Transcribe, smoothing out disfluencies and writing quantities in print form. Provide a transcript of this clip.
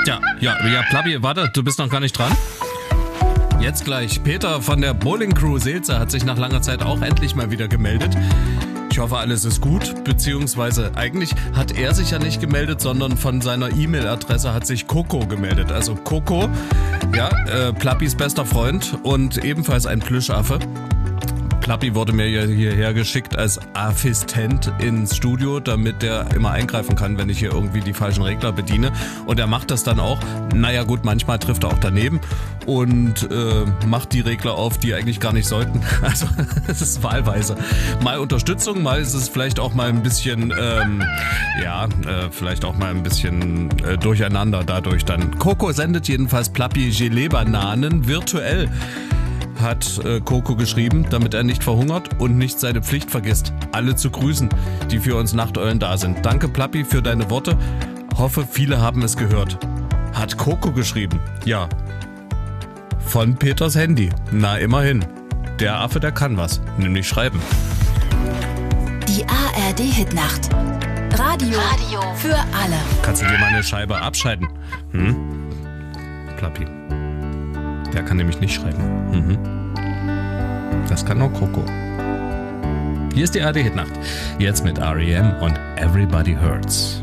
Ja, Plappi, warte, du bist noch gar nicht dran. Jetzt gleich. Peter von der Bowling Crew Seelze hat sich nach langer Zeit auch endlich mal wieder gemeldet. Ich hoffe, alles ist gut, beziehungsweise eigentlich hat er sich ja nicht gemeldet, sondern von seiner E-Mail-Adresse hat sich Coco gemeldet. Also Coco, Plappis bester Freund und ebenfalls ein Plüschaffe. Plappi wurde mir hierher geschickt als Assistent ins Studio, damit der immer eingreifen kann, wenn ich hier irgendwie die falschen Regler bediene. Und er macht das dann auch. Naja gut, manchmal trifft er auch daneben und macht die Regler auf, die eigentlich gar nicht sollten. Also es ist wahlweise. Mal Unterstützung, mal ist es vielleicht auch mal ein bisschen, durcheinander dadurch dann. Coco sendet jedenfalls Plappi Gelee-Bananen virtuell. Hat Coco geschrieben, damit er nicht verhungert und nicht seine Pflicht vergisst, alle zu grüßen, die für uns Nachteulen da sind. Danke Plappi für deine Worte. Hoffe, viele haben es gehört. Hat Coco geschrieben. Ja. Von Peters Handy. Na, immerhin. Der Affe, der kann was. Nämlich schreiben. Die ARD-Hitnacht. Radio für alle. Kannst du dir mal eine Scheibe abschalten? Plappi. Der kann nämlich nicht schreiben. Das kann nur Coco. Hier ist die ARD-Hitnacht. Jetzt mit R.E.M. und Everybody Hurts.